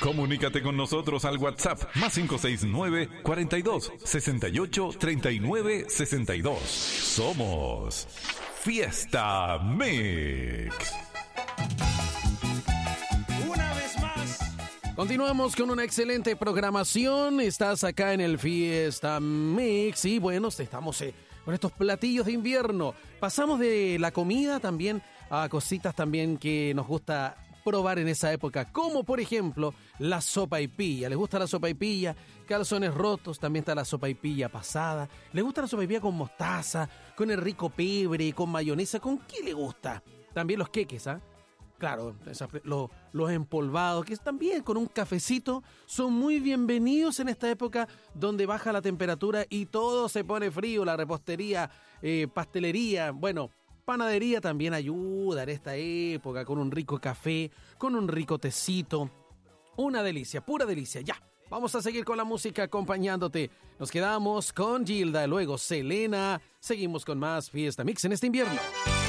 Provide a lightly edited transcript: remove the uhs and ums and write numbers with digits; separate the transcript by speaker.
Speaker 1: Comunícate con nosotros al WhatsApp más 569 42 68 39 62. Somos Fiesta Mix.
Speaker 2: Una vez más.
Speaker 3: Continuamos con una excelente programación. Estás acá en el Fiesta Mix y bueno, estamos con estos platillos de invierno. Pasamos de la comida también a cositas también que nos gusta probar en esa época, como por ejemplo la sopaipilla. ¿Les gusta la sopaipilla? Calzones rotos, también está la sopaipilla pasada. ¿Les gusta la sopaipilla con mostaza, con el rico pebre, con mayonesa? ¿Con qué le gusta? También los queques, ¿ah? Claro, los empolvados, que también con un cafecito son muy bienvenidos en esta época donde baja la temperatura y todo se pone frío. La repostería, pastelería, bueno, panadería también ayuda en esta época con un rico café, con un rico tecito. Una delicia, pura delicia. Ya, vamos a seguir con la música acompañándote. Nos quedamos con Gilda, luego Selena. Seguimos con más Fiesta Mix en este invierno.